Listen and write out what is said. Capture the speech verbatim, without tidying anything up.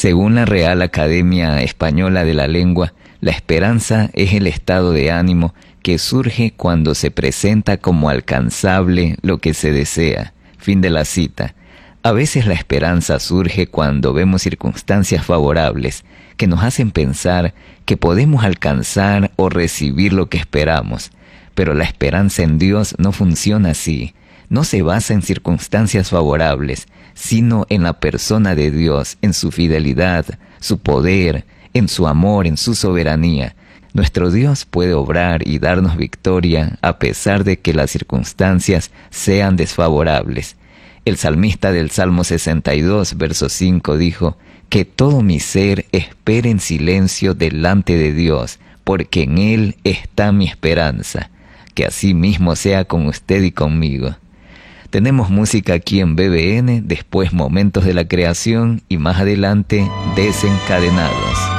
Según la Real Academia Española de la Lengua, la esperanza es el estado de ánimo que surge cuando se presenta como alcanzable lo que se desea. Fin de la cita. A veces la esperanza surge cuando vemos circunstancias favorables que nos hacen pensar que podemos alcanzar o recibir lo que esperamos. Pero la esperanza en Dios no funciona así. No se basa en circunstancias favorables, sino en la persona de Dios, en su fidelidad, su poder, en su amor, en su soberanía. Nuestro Dios puede obrar y darnos victoria a pesar de que las circunstancias sean desfavorables. El salmista del Salmo sesenta y dos, verso cinco, dijo: «Que todo mi ser espere en silencio delante de Dios, porque en Él está mi esperanza». Que así mismo sea con usted y conmigo. Tenemos música aquí en B B N, después Momentos de la Creación y más adelante Desencadenados.